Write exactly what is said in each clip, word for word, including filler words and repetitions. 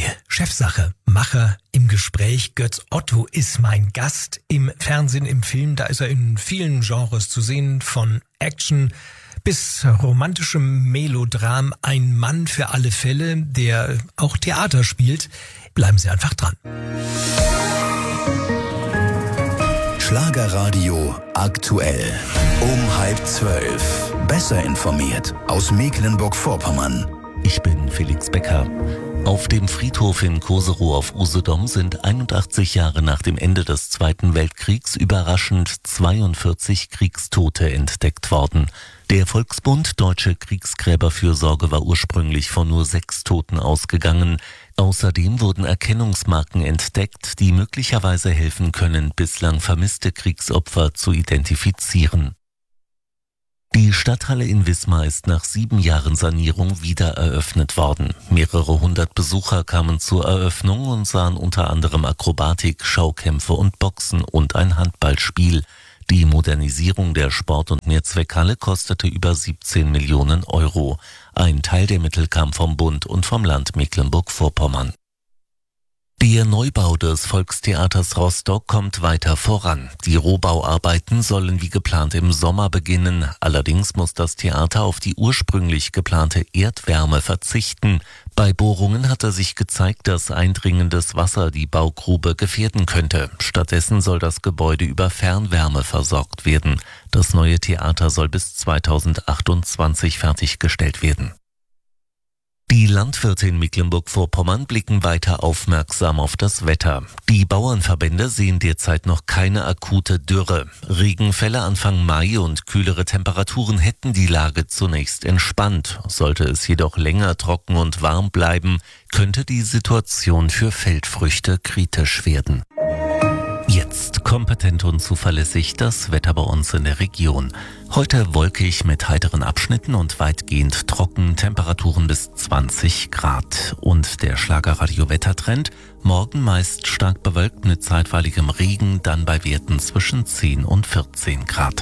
Chefsache, Macher im Gespräch. Götz Otto ist mein Gast im Fernsehen, im Film. Da ist er in vielen Genres zu sehen, von Action bis romantischem Melodram. Ein Mann für alle Fälle, der auch Theater spielt. Bleiben Sie einfach dran. Schlagerradio aktuell. Um halb zwölf. Besser informiert aus Mecklenburg-Vorpommern. Ich bin Felix Becker. Auf dem Friedhof in Koserow auf Usedom sind einundachtzig Jahre nach dem Ende des Zweiten Weltkriegs überraschend zweiundvierzig Kriegstote entdeckt worden. Der Volksbund Deutsche Kriegsgräberfürsorge war ursprünglich von nur sechs Toten ausgegangen. Außerdem wurden Erkennungsmarken entdeckt, die möglicherweise helfen können, bislang vermisste Kriegsopfer zu identifizieren. Die Stadthalle in Wismar ist nach sieben Jahren Sanierung wieder eröffnet worden. Mehrere hundert Besucher kamen zur Eröffnung und sahen unter anderem Akrobatik, Schaukämpfe und Boxen und ein Handballspiel. Die Modernisierung der Sport- und Mehrzweckhalle kostete über siebzehn Millionen Euro. Ein Teil der Mittel kam vom Bund und vom Land Mecklenburg-Vorpommern. Der Neubau des Volkstheaters Rostock kommt weiter voran. Die Rohbauarbeiten sollen wie geplant im Sommer beginnen. Allerdings muss das Theater auf die ursprünglich geplante Erdwärme verzichten. Bei Bohrungen hatte sich gezeigt, dass eindringendes Wasser die Baugrube gefährden könnte. Stattdessen soll das Gebäude über Fernwärme versorgt werden. Das neue Theater soll bis zweitausendachtundzwanzig fertiggestellt werden. Die Landwirte in Mecklenburg-Vorpommern blicken weiter aufmerksam auf das Wetter. Die Bauernverbände sehen derzeit noch keine akute Dürre. Regenfälle Anfang Mai und kühlere Temperaturen hätten die Lage zunächst entspannt. Sollte es jedoch länger trocken und warm bleiben, könnte die Situation für Feldfrüchte kritisch werden. Jetzt kompetent und zuverlässig das Wetter bei uns in der Region. Heute wolkig mit heiteren Abschnitten und weitgehend trocken, Temperaturen bis zwanzig Grad. Und der Schlagerradio-Wettertrend: morgen meist stark bewölkt mit zeitweiligem Regen, dann bei Werten zwischen zehn und vierzehn Grad.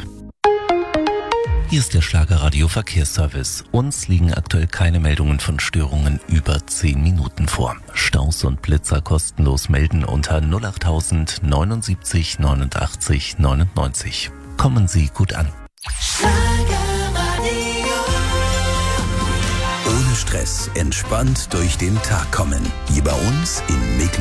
Hier ist der Schlagerradio-Verkehrsservice. Uns liegen aktuell keine Meldungen von Störungen über zehn Minuten vor. Staus und Blitzer kostenlos melden unter null achttausend neunundsiebzig neunundachtzig neunundneunzig. Kommen Sie gut an. Ohne Stress, entspannt durch den Tag kommen. Hier bei uns in Mecklenburg.